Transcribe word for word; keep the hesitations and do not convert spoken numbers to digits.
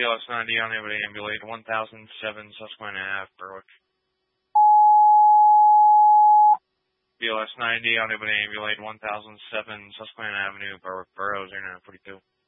B L S ninety on able to ambulate one thousand seven Susquehanna Ave, Berwick. B L S ninety on able to ambulate one thousand seven Susquehanna Avenue, Berwick, Borough zero nine forty-two.